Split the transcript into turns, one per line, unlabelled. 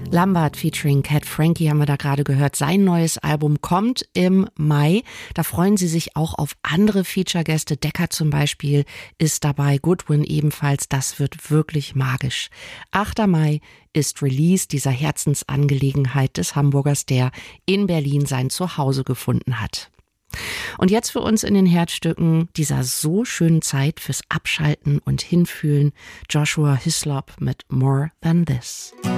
Lambert featuring Cat Frankie haben wir da gerade gehört. Sein neues Album kommt im Mai. Da freuen sie sich auch auf andere Feature-Gäste. Decker zum Beispiel ist dabei, Goodwin ebenfalls. Das wird wirklich magisch. 8. Mai ist Release dieser Herzensangelegenheit des Hamburgers, der in Berlin sein Zuhause gefunden hat. Und jetzt für uns in den Herzstücken dieser so schönen Zeit fürs Abschalten und Hinfühlen, Joshua Hislop mit More Than This.